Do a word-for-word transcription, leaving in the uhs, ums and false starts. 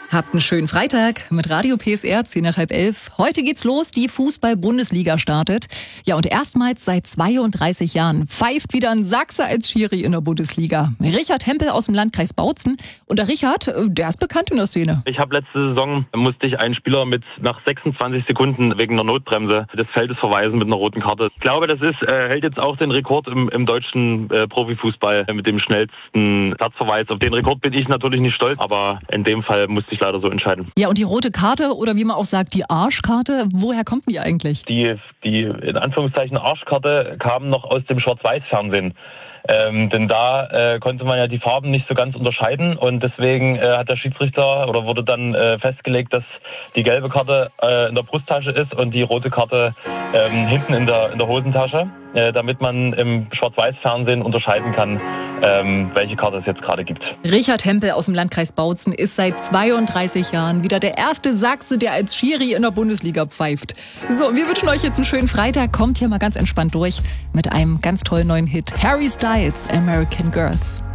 Habt einen schönen Freitag mit Radio P S R, zehn nach halb elf. Heute geht's los, die Fußball-Bundesliga startet. Ja, und erstmals seit zweiunddreißig Jahren pfeift wieder ein Sachse als Schiri in der Bundesliga. Richard Hempel aus dem Landkreis Bautzen. Und der Richard, der ist bekannt in der Szene. Ich habe letzte Saison, musste ich einen Spieler mit nach sechsundzwanzig Sekunden wegen einer Notbremse des Feldes verweisen mit einer roten Karte. Ich glaube, das ist, äh, hält jetzt auch den Rekord im, im deutschen äh, Profifußball mit dem schnellsten Platzverweis. Auf den Rekord bin ich natürlich nicht stolz, aber in dem Fall musste ich leider so entscheiden. Ja, und die rote Karte oder wie man auch sagt, die Arschkarte, woher kommt die eigentlich? Die, die in Anführungszeichen Arschkarte kam noch aus dem Schwarz-Weiß-Fernsehen. Ähm, denn da äh, konnte man ja die Farben nicht so ganz unterscheiden und deswegen äh, hat der Schiedsrichter oder wurde dann äh, festgelegt, dass die gelbe Karte äh, in der Brusttasche ist und die rote Karte ähm, hinten in der, in der Hosentasche, äh, damit man im Schwarz-Weiß-Fernsehen unterscheiden kann, ähm, welche Karte es jetzt gerade gibt. Richard Hempel aus dem Landkreis Bautzen ist seit zweiunddreißig Jahren wieder der erste Sachse, der als Schiri in der Bundesliga pfeift. So, wir wünschen euch jetzt einen schönen Freitag. Kommt hier mal ganz entspannt durch mit einem ganz tollen neuen Hit. Harry Styles, American Girls.